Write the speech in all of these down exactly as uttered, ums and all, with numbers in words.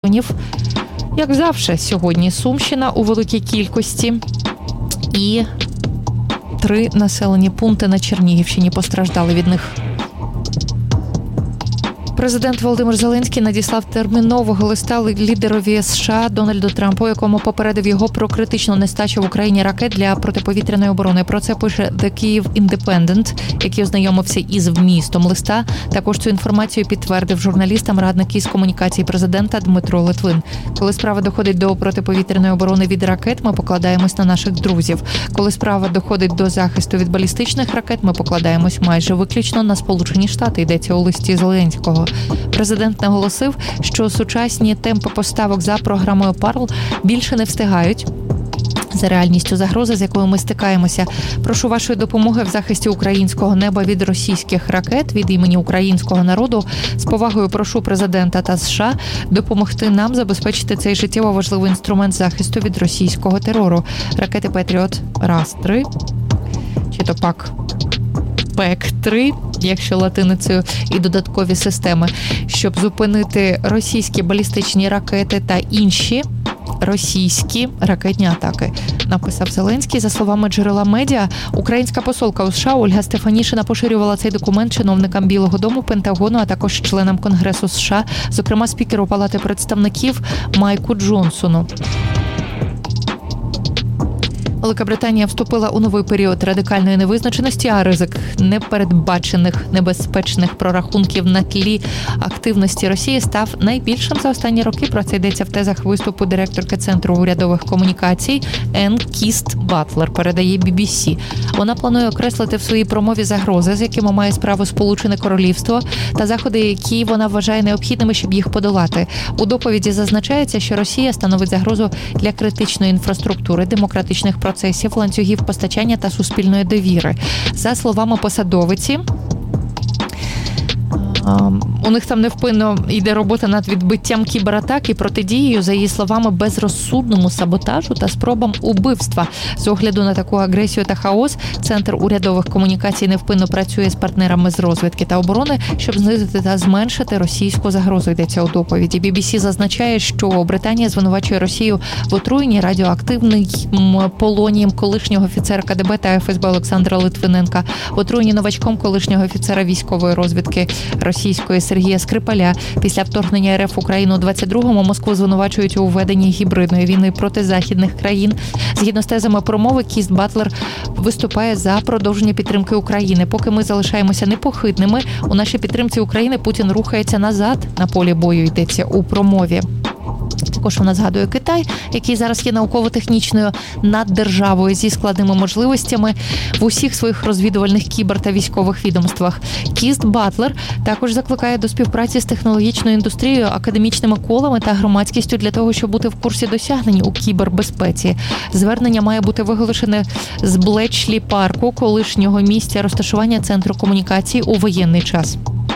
регіонів. Як завжди, сьогодні Сумщина у великій кількості і три населені пункти на Чернігівщині постраждали від них. Президент Володимир Зеленський надіслав термінового листа лідерові США Дональду Трампу, якому попередив його про критичну нестачу в Україні ракет для протиповітряної оборони. Про це пише The Kyiv Independent, який ознайомився із вмістом листа. Також цю інформацію підтвердив журналістам радник із комунікації президента Дмитро Литвин. Коли справа доходить до протиповітряної оборони від ракет, ми покладаємось на наших друзів. Коли справа доходить до захисту від балістичних ракет, ми покладаємось майже виключно на Сполучені Штати, йдеться у листі Зеленського. Президент наголосив, що сучасні темпи поставок за програмою Парл більше не встигають за реальністю загрози, з якою ми стикаємося. Прошу вашої допомоги в захисті українського неба від російських ракет від імені українського народу. З повагою прошу президента та США допомогти нам забезпечити цей життєво важливий інструмент захисту від російського терору. Ракети Петріот Рас-три, чи то пак пек три, якщо латиницею, і додаткові системи, щоб зупинити російські балістичні ракети та інші російські ракетні атаки, написав Зеленський. За словами джерела медіа, українська посолка у США Ольга Стефанішина поширювала цей документ чиновникам Білого дому, Пентагону, а також членам Конгресу США, зокрема спікеру Палати представників Майку Джонсону. Велика Британія вступила у новий період радикальної невизначеності, а ризик непередбачених небезпечних прорахунків на тлі активності Росії став найбільшим за останні роки. Про це йдеться в тезах виступу директорки Центру урядових комунікацій Енн Кіст Батлер, передає бі бі сі. Вона планує окреслити в своїй промові загрози, з якими має справу Сполучене Королівство, та заходи, які вона вважає необхідними, щоб їх подолати. У доповіді зазначається, що Росія становить загрозу для критичної інфраструктури, демократичних процесів, процесів, ланцюгів постачання та суспільної довіри. За словами посадовиці, у них там невпинно йде робота над відбиттям кібератак і протидією, за її словами, безрозсудному саботажу та спробам убивства. З огляду на таку агресію та хаос, Центр урядових комунікацій невпинно працює з партнерами з розвідки та оборони, щоб знизити та зменшити російську загрозу, йдеться у доповіді. бі бі сі зазначає, що Британія звинувачує Росію в отруєнні радіоактивним полонієм колишнього офіцера ка де бе та еф ес бе Олександра Литвиненка, в отруєнні новачком колишнього офіцера військової розвідки російської Сергія Скрипаля. Після вторгнення РФ в Україну у двадцять другому Москву звинувачують у введенні гібридної війни проти західних країн. Згідно з тезами промови, Кіст Батлер виступає за продовження підтримки України. Поки ми залишаємося непохитними у нашій підтримці України, Путін рухається назад на полі бою, йдеться у промові. Також вона згадує Китай, який зараз є науково-технічною наддержавою зі складними можливостями в усіх своїх розвідувальних кібер- та військових відомствах. Кіст Батлер також закликає до співпраці з технологічною індустрією, академічними колами та громадськістю для того, щоб бути в курсі досягнень у кібербезпеці. Звернення має бути виголошене з Блечлі парку, колишнього місця розташування Центру комунікацій у воєнний час.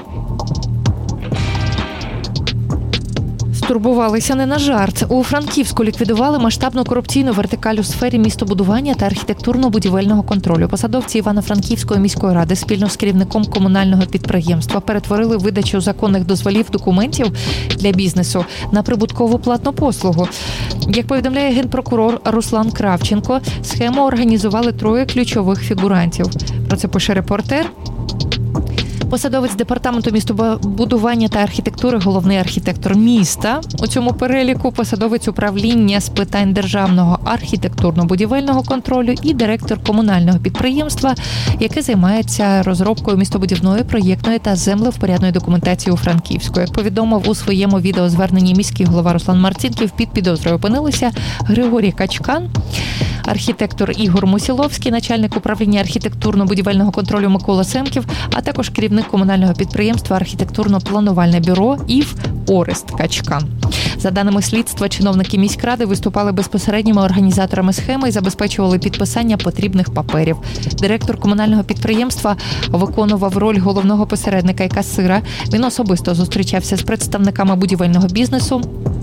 Турбувалися не на жарт. У Франківську ліквідували масштабну корупційну вертикаль у сфері містобудування та архітектурно-будівельного контролю. Посадовці Івано-Франківської міської ради спільно з керівником комунального підприємства перетворили видачу законних дозволів документів для бізнесу на прибуткову платну послугу. Як повідомляє генпрокурор Руслан Кравченко, схему організували троє ключових фігурантів. Про це пише «Репортер». Посадовець департаменту містобудування та архітектури, головний архітектор міста. У цьому переліку посадовець управління з питань державного архітектурно-будівельного контролю і директор комунального підприємства, яке займається розробкою містобудівної, проєктної та землевпорядної документації у Франківську. Як повідомив у своєму відеозверненні міський голова Руслан Марцінків, під підозрою опинилися Григорій Качкан, архітектор Ігор Мусіловський, начальник управління архітектурно-будівельного контролю Микола Семків, а також керівник комунального підприємства «Архітектурно-планувальне бюро» ІВ Орест Качкан. За даними слідства, чиновники міськради виступали безпосередніми організаторами схеми і забезпечували підписання потрібних паперів. Директор комунального підприємства виконував роль головного посередника і касира. Він особисто зустрічався з представниками будівельного бізнесу,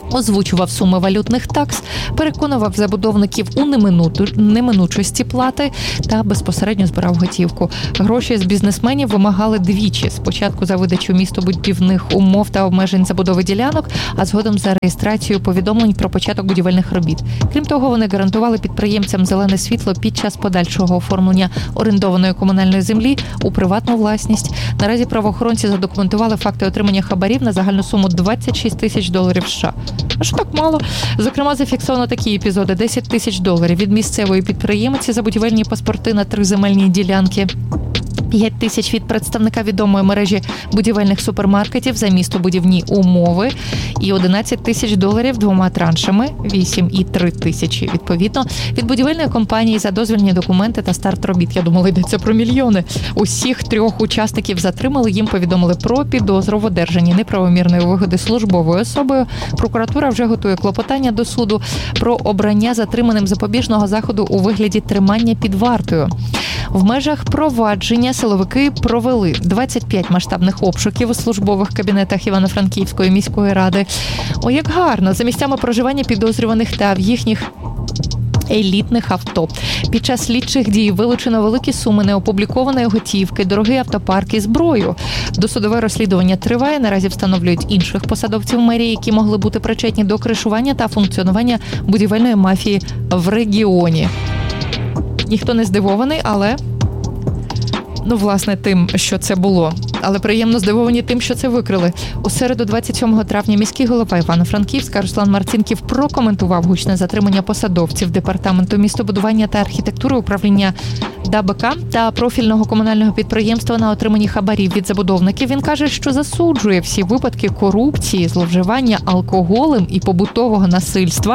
озвучував суми валютних такс, переконував забудовників у неминуту, неминучості плати та безпосередньо збирав готівку. Гроші з бізнесменів вимагали двічі. Спочатку за видачу містобудівних умов та обмежень забудови ділянок, а згодом за реєстрацію повідомлень про початок будівельних робіт. Крім того, вони гарантували підприємцям зелене світло під час подальшого оформлення орендованої комунальної землі у приватну власність. Наразі правоохоронці задокументували факти отримання хабарів на загальну суму двадцять шість тисяч доларів США. А що так мало? Зокрема, зафіксовано такі епізоди: десять тисяч доларів від місцевої підприємиці за будівельні паспорти на три земельні ділянки, п'ять тисяч від представника відомої мережі будівельних супермаркетів за містобудівні умови і одинадцять тисяч доларів двома траншами, вісім і три тисячі, відповідно, від будівельної компанії за дозвільні документи та старт робіт. Я думала, йдеться про мільйони. Усіх трьох учасників затримали, їм повідомили про підозру в одержанні неправомірної вигоди службовою особою. Прокуратура вже готує клопотання до суду про обрання затриманим запобіжного заходу у вигляді тримання під вартою. В межах провадження силовики провели двадцять п'ять масштабних обшуків у службових кабінетах Івано-Франківської міської ради. О, як гарно! За місцями проживання підозрюваних та в їхніх елітних авто. Під час слідчих дій вилучено великі суми неопублікованої готівки, дорогий автопарк і зброю. Досудове розслідування триває. Наразі встановлюють інших посадовців мерії, які могли бути причетні до кришування та функціонування будівельної мафії в регіоні. Ніхто не здивований, але, ну, власне, тим, що це було. Але приємно здивовані тим, що це викрили. У середу, двадцять сьомого травня, міський голова Івано-Франківська Руслан Марцінків прокоментував гучне затримання посадовців Департаменту містобудування та архітектури управління ДАБК та профільного комунального підприємства на отриманні хабарів від забудовників. Він каже, що засуджує всі випадки корупції, зловживання алкоголем і побутового насильства.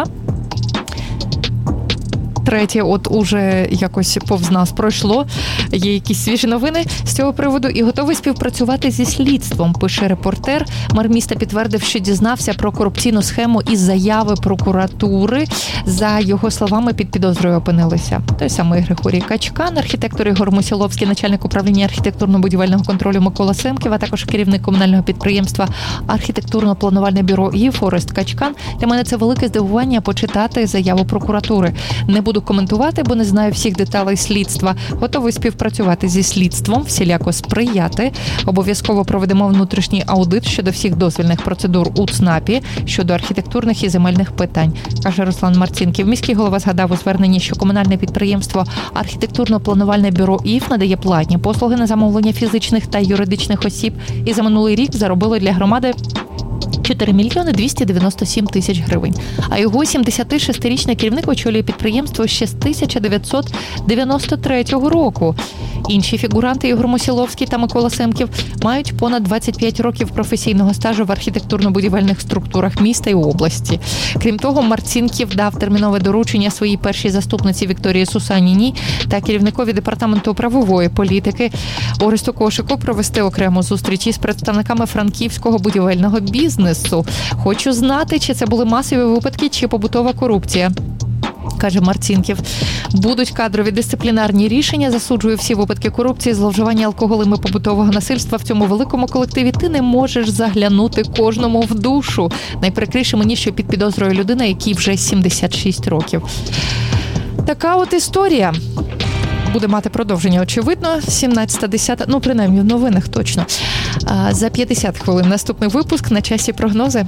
Третє, от уже якось повз нас пройшло, є якісь свіжі новини з цього приводу і готовий співпрацювати зі слідством, пише репортер. Мер міста підтвердив, що дізнався про корупційну схему із заяви прокуратури. За його словами, під підозрою опинилися той самий Григорій Качкан, архітектор Ігор Мусіловський, начальник управління архітектурно-будівельного контролю Микола Семків, а також керівник комунального підприємства архітектурно-планувальне бюро «І» Форест Качкан. Для мене це велике здивування почитати заяву прокуратури. Не буду коментувати, бо не знаю всіх деталей слідства. Готовий співпрацювати зі слідством, всіляко сприяти. Обов'язково проведемо внутрішній аудит щодо всіх дозвільних процедур у ЦНАПі, щодо архітектурних і земельних питань, каже Руслан Марцінків. Міський голова згадав у зверненні, що комунальне підприємство архітектурно-планувальне бюро «ІФ» надає платні послуги на замовлення фізичних та юридичних осіб і за минулий рік заробило для громади чотири мільйони двісті дев'яносто сім тисяч гривень. А його сімдесятишестирічний керівник очолює підприємство ще з тисяча дев'ятсот дев'яносто третього року. Інші фігуранти Ігор Мусіловський та Микола Семків мають понад двадцять п'ять років професійного стажу в архітектурно-будівельних структурах міста і області. Крім того, Марцінків дав термінове доручення своїй першій заступниці Вікторії Сусаніній та керівникові департаменту правової політики Оресту Кошику провести окрему зустріч із представниками франківського будівельного бізнесу. Хочу знати, чи це були масові випадки, чи побутова корупція, каже Марцінків. Будуть кадрові дисциплінарні рішення, засуджую всі випадки корупції, зловживання алкоголем і побутового насильства в цьому великому колективі. Ти не можеш заглянути кожному в душу. Найприкріше мені, що під підозрою людина, якій вже сімдесят шість років. Така от історія. Буде мати продовження, очевидно. сімнадцята десята, ну, принаймні, в новинах точно. А за п'ятдесят хвилин наступний випуск. На часі прогнози.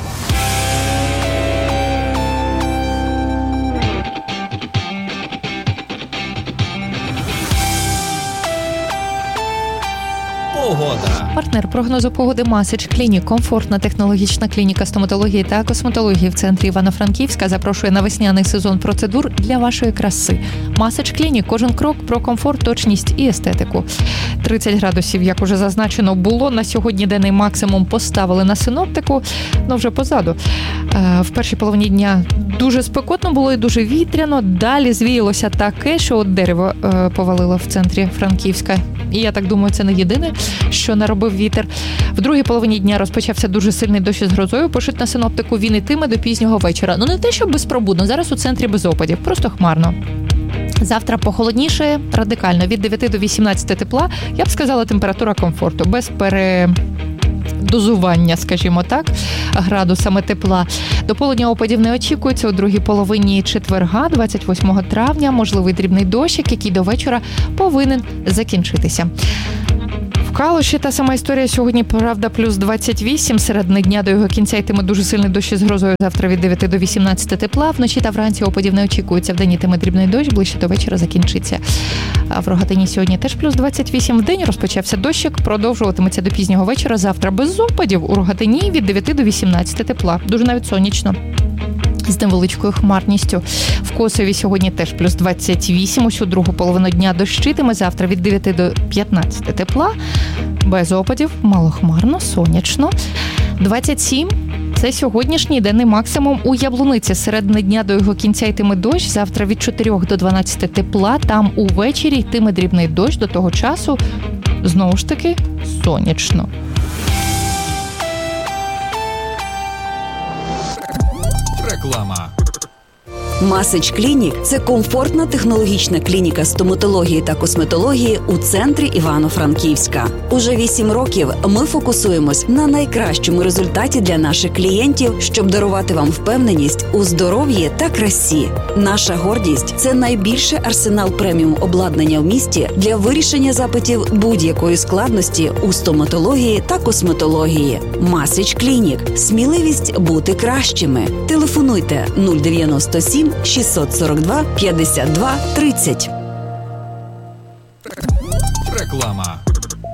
Погода. Партнер прогнозу погоди Масич Клінік. Комфортна технологічна клініка стоматології та косметології в центрі Івано-Франківська запрошує на весняний сезон процедур для вашої краси. Масич Клінік. Кожен крок про комфорт, точність і естетику. тридцять градусів, як уже зазначено, було. На сьогодні денний максимум поставили на синоптику, ну вже позаду. В першій половині дня дуже спекотно було і дуже вітряно. Далі звіялося таке, що от дерево повалило в центрі Франківська. І я так думаю, це не єдине, що наробив вітер. В другій половині дня розпочався дуже сильний дощ із грозою. Пишуть на синоптику, він ітиме до пізнього вечора. Ну не те, що безпробудно, зараз у центрі без опадів, просто хмарно. Завтра похолодніше, радикально, від дев'яти до вісімнадцяти тепла. Я б сказала, температура комфорту, без пере... дозування, скажімо так, градусами тепла. До полудня опадів не очікується. У другій половині четверга, двадцять восьмого травня, можливий дрібний дощик, який до вечора повинен закінчитися. В Калуші та сама історія. Сьогодні, правда, плюс двадцять вісім. Середини дня до його кінця йтиме дуже сильний дощ із грозою. Завтра від дев'яти до вісімнадцяти тепла. Вночі та вранці опадів не очікується. Вдень йтиме дрібний дощ, ближче до вечора закінчиться. А в Рогатині сьогодні теж плюс двадцять вісім. Вдень розпочався дощик, продовжуватиметься до пізнього вечора. Завтра без опадів. У Рогатині від дев'яти до вісімнадцяти тепла. Дуже навіть сонячно. З невеличкою хмарністю. В Косові сьогодні теж плюс двадцять вісім. Усю другу половину дня дощитиме. Завтра від дев'яти до п'ятнадцяти тепла. Без опадів, малохмарно, сонячно. двадцять сім. Це сьогоднішній денний максимум у Яблуниці. Середини дня до його кінця йтиме дощ. Завтра від чотирьох до дванадцяти тепла. Там увечері йтиме дрібний дощ. До того часу, знову ж таки, сонячно. Реклама. Масич Клінік – це комфортна технологічна клініка стоматології та косметології у центрі Івано-Франківська. Уже вісім років ми фокусуємось на найкращому результаті для наших клієнтів, щоб дарувати вам впевненість у здоров'ї та красі. Наша гордість – це найбільший арсенал преміум обладнання в місті для вирішення запитів будь-якої складності у стоматології та косметології. Масич Клінік – сміливість бути кращими. Телефонуйте нуль дев'яносто сім шістсот сорок два п'ятдесят два тридцять. Реклама.